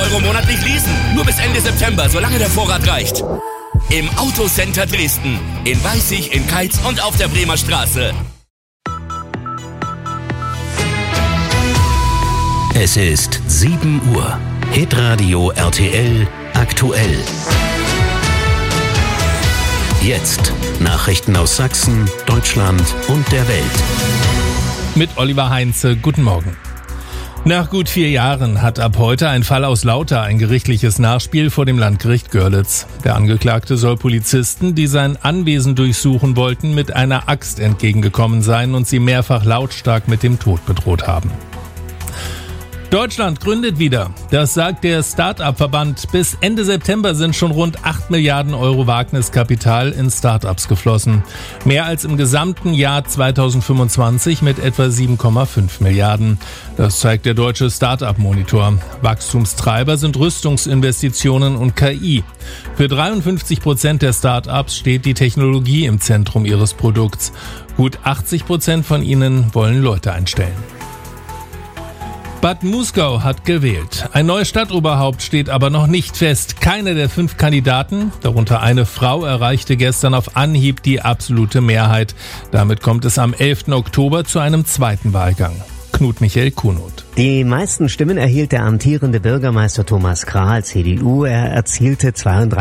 € monatlich leasen. Nur bis Ende September, solange der Vorrat reicht. Im Autocenter Dresden. In Weißig, in Keitz und auf der Bremer Straße. Es ist 7 Uhr. Hitradio RTL aktuell. Jetzt Nachrichten aus Sachsen, Deutschland und der Welt. Mit Oliver Heinze, guten Morgen. Nach gut 4 Jahren hat ab heute ein Fall aus Lauter ein gerichtliches Nachspiel vor dem Landgericht Görlitz. Der Angeklagte soll Polizisten, die sein Anwesen durchsuchen wollten, mit einer Axt entgegengekommen sein und sie mehrfach lautstark mit dem Tod bedroht haben. Deutschland gründet wieder. Das sagt der Start-up-Verband. Bis Ende September sind schon rund 8 Milliarden € Wagniskapital in Start-ups geflossen. Mehr als im gesamten Jahr 2025 mit etwa 7,5 Milliarden. Das zeigt der deutsche Start-up-Monitor. Wachstumstreiber sind Rüstungsinvestitionen und KI. Für 53% der Start-ups steht die Technologie im Zentrum ihres Produkts. Gut 80% von ihnen wollen Leute einstellen. Bad Muskau hat gewählt. Ein neues Stadtoberhaupt steht aber noch nicht fest. Keine der 5 Kandidaten, darunter eine Frau, erreichte gestern auf Anhieb die absolute Mehrheit. Damit kommt es am 11. Oktober zu einem zweiten Wahlgang. Knut Michael Kunot. Die meisten Stimmen erhielt der amtierende Bürgermeister Thomas Krahl, CDU. Er erzielte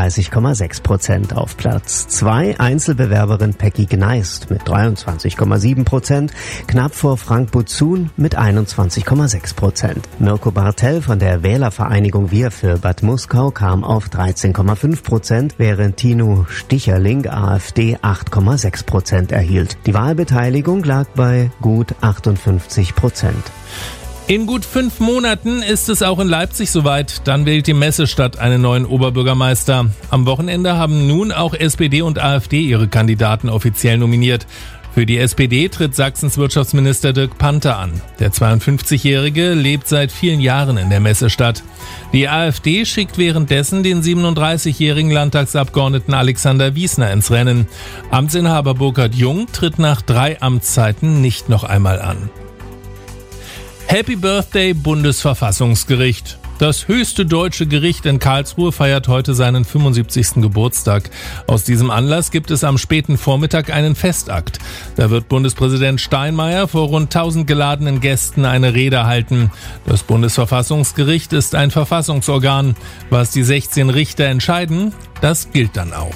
32,6% auf Platz 2. Einzelbewerberin Peggy Gneist mit 23,7%, knapp vor Frank Buzun mit 21,6%. Mirko Bartell von der Wählervereinigung Wir für Bad Muskau kam auf 13,5%, während Tino Sticherling, AfD, 8,6% erhielt. Die Wahlbeteiligung lag bei gut 58%. In gut 5 Monaten ist es auch in Leipzig soweit. Dann wählt die Messestadt einen neuen Oberbürgermeister. Am Wochenende haben nun auch SPD und AfD ihre Kandidaten offiziell nominiert. Für die SPD tritt Sachsens Wirtschaftsminister Dirk Panther an. Der 52-Jährige lebt seit vielen Jahren in der Messestadt. Die AfD schickt währenddessen den 37-jährigen Landtagsabgeordneten Alexander Wiesner ins Rennen. Amtsinhaber Burkhard Jung tritt nach 3 Amtszeiten nicht noch einmal an. Happy Birthday Bundesverfassungsgericht. Das höchste deutsche Gericht in Karlsruhe feiert heute seinen 75. Geburtstag. Aus diesem Anlass gibt es am späten Vormittag einen Festakt. Da wird Bundespräsident Steinmeier vor rund 1000 geladenen Gästen eine Rede halten. Das Bundesverfassungsgericht ist ein Verfassungsorgan. Was die 16 Richter entscheiden, das gilt dann auch.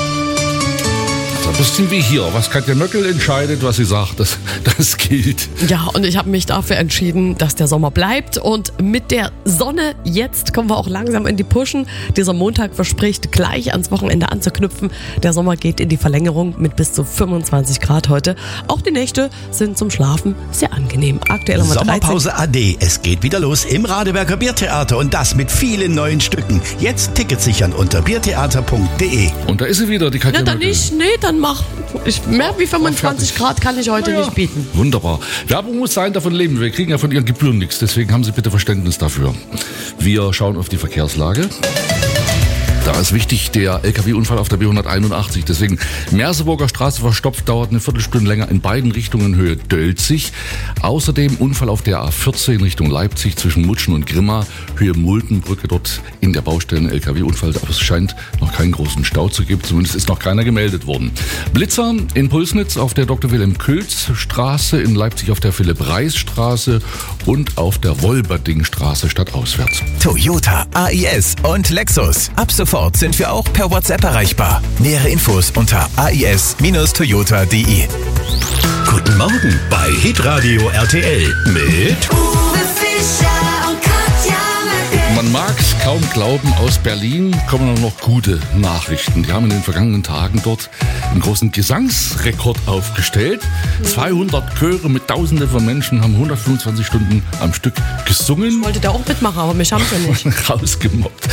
Das sind wir hier. Was Katja Möckel entscheidet, was sie sagt, das gilt. Ja, und ich habe mich dafür entschieden, dass der Sommer bleibt. Und mit der Sonne jetzt kommen wir auch langsam in die Puschen. Dieser Montag verspricht, gleich ans Wochenende anzuknüpfen. Der Sommer geht in die Verlängerung mit bis zu 25 Grad heute. Auch die Nächte sind zum Schlafen sehr angenehm. Aktuell haben wir Sommerpause 13. AD. Es geht wieder los im Radeberger Biertheater und das mit vielen neuen Stücken. Jetzt Tickets sichern unter biertheater.de. Und da ist sie wieder, die Katja Möckel. Möckel. Dann mach. Mehr wie 25 Grad kann ich heute nicht bieten. Wunderbar. Werbung muss sein, davon leben wir. Kriegen ja von ihren Gebühren nichts. Deswegen haben Sie bitte Verständnis dafür. Wir schauen auf die Verkehrslage. Da ist wichtig der LKW-Unfall auf der B181. Deswegen Merseburger Straße verstopft, dauert eine Viertelstunde länger in beiden Richtungen Höhe Dölzig. Außerdem Unfall auf der A14 Richtung Leipzig zwischen Mutschen und Grimma, Höhe Multenbrücke, dort in der Baustelle LKW-Unfall. Aber es scheint noch keinen großen Stau zu geben. Zumindest ist noch keiner gemeldet worden. Blitzer in Pulsnitz auf der Dr. Wilhelm Külz Straße, in Leipzig auf der Philipp-Reis-Straße und auf der Wolberding-Straße stadtauswärts. Toyota, AIS und Lexus. Ab sofort sind wir auch per WhatsApp erreichbar. Nähere Infos unter ais-toyota.de. Guten Morgen bei Hitradio RTL mit Uwe Fischer und Katja Möckel. Man mag es kaum glauben, aus Berlin kommen noch gute Nachrichten. Die haben in den vergangenen Tagen dort einen großen Gesangsrekord aufgestellt. 200 Chöre mit Tausenden von Menschen haben 125 Stunden am Stück gesungen. Ich wollte da auch mitmachen, aber mich haben sie nicht. Rausgemobbt.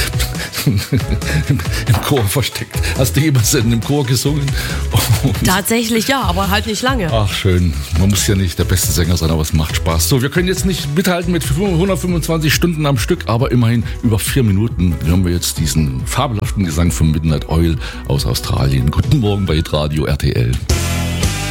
Im Chor versteckt. Hast du jemals im Chor gesungen? Tatsächlich ja, aber halt nicht lange. Ach schön, man muss ja nicht der beste Sänger sein, aber es macht Spaß. So, wir können jetzt nicht mithalten mit 125 Stunden am Stück, aber immerhin über 4 Minuten hören wir jetzt diesen fabelhaften Gesang von Midnight Oil aus Australien. Guten Morgen bei Radio RTL.